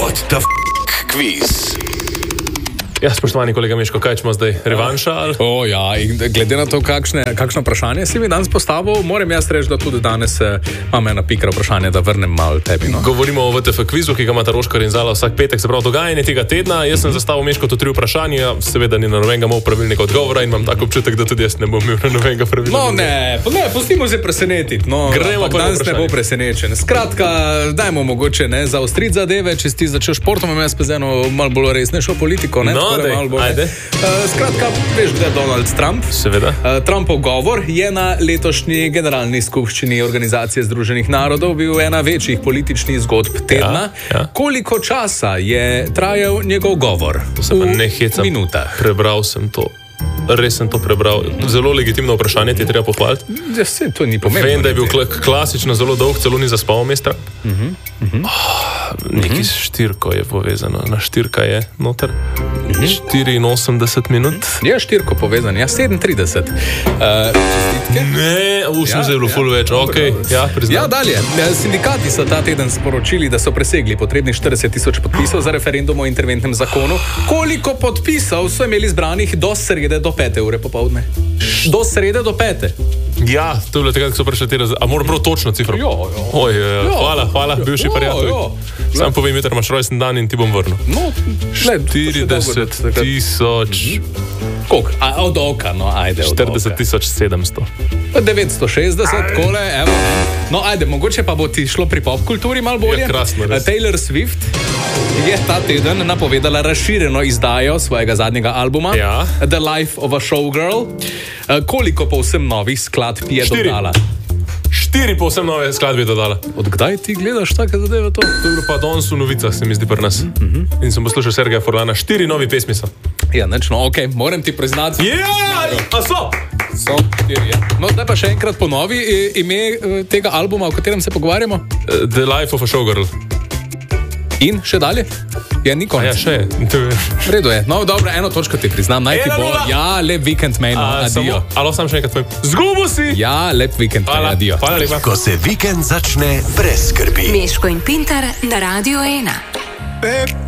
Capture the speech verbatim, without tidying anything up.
What the f*** quiz? Ja, spoštovani kolega Miško, kaj ćemo zdaj? Revanša? Ali? O, ja, in glede na to, kakšne, kakšno vprašanje si mi danes postavil, moram jaz reči, da tudi danes eh, imam ena pikra vprašanja, da vrnem malo tebi. No? Govorimo o V T F kvizu, ki ga ima Roškar in Zala vsak petek, se pravi dogajanje tega tedna. Jaz sem zastavil Miško to tri vprašanja, seveda ni na nobenega imel pravilnega odgovora in imam tak občutek, da tudi jaz ne bom imel na nobenega pravilnega. No, ne, ne, pustimo se presenetiti. No, gremo pa danes ne bo presenečen. Skratka, dajmo mogoče ne zaostriti zadeve, če si začel športom, imam jaz pa z eno malo bolj resnejšo politiko. Ne? No, dej, ajde. Uh, skratka, veš, kdo je Donald Trump? Seveda. Uh, Trumpov govor je na letošnji generalni skupščini Organizacije združenih narodov bil ena večjih političnih zgodb tedna. Ja, ja. Koliko časa je trajal njegov govor? To se pa ne hecam. V minutah. Prebral sem to. Res sem to prebral. Zelo legitimno vprašanje, ti je treba pohvaliti. Ja, se, to ni pomembno. Vem, da je bil klasično zelo dolg, celo ni zaspal mestra. Uh -huh, uh -huh. oh, Nekaj s štirko je povezano. Na štirka je noter. Uh -huh. štiriinosemdeset minut. Je štirko povezan, ja, sedemintrideset. Uh, ne, už sem ja, zelo ja, ful več. Dobro, Okay, ja, ja, dalje. Sindikati so ta teden sporočili, da so presegli potrebnih štirideset tisoč podpisov za referendum o interventnem zakonu. Koliko podpisov so imeli zbranih do srede do pete ure popovdne? Do srede do pete. Ja, to je bilo takrat, ko so prišli te razrede. A moram prav točno cifro? Jo, jo. Oj, jo. Hvala, hvala, bivši Jo, prijatelj. jo. Sam povem, jutri imaš rojsten dan in ti bom vrnil. No, štirideset tisoč. Koliko? A, od oka, no, ajde. štirideset tisoč sedemsto. devetsto šestdeset, kole, evo. No, ajde, mogoče pa bo ti šlo pri pop kulturi malo bolje. Je krasno, res. Taylor Swift je ta teden napovedala razširjeno izdajo svojega zadnjega albuma, Ja. The Life of a Showgirl. Koliko povsem novih skladb je Štiri. dodala? Štiri povsem nove skladbe dodala. Od kdaj ti gledaš take zadeve to? To je bilo pa danes v novicah, se mi zdi pri nas. Mm-hmm. In sem poslušal Sergeja Forlana. Štiri novi pesmi so. Ja, neč, no, okej, okay. Moram ti priznati. Ja, a so? So, štiri, ja. No, zdaj pa še enkrat ponovi i- ime eh, tega albuma, o katerem se pogovarjamo. Uh, The Life of a Showgirl. In še dalje? Ja, ni A konec. ja, še je. To je. V redu je. No, dobro, eno točko ti priznam. Naj ti Ena bo. nula. Ja, lep vikend, mejno. A, Adijo. samo- Alo, sam še enkrat povem. Zgubo si! Ja, lep vikend, Hvala, adijo. hvala lepa. Ko se vikend začne brez skrbi. Miško in Pintar na Radio ena.